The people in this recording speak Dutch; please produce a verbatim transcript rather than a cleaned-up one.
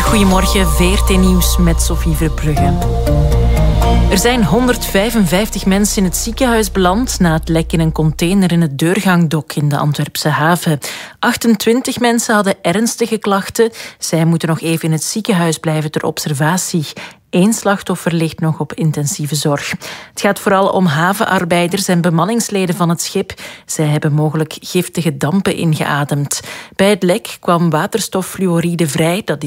Goedemorgen, V R T-nieuws met Sophie Verbrugge. Er zijn honderdvijfenvijftig mensen in het ziekenhuis beland na het lek in een container in het deurgangdok in de Antwerpse haven. achtentwintig mensen hadden ernstige klachten. Zij moeten nog even in het ziekenhuis blijven ter observatie. Eén slachtoffer ligt nog op intensieve zorg. Het gaat vooral om havenarbeiders en bemanningsleden van het schip. Zij hebben mogelijk giftige dampen ingeademd. Bij het lek kwam waterstoffluoride vrij. Dat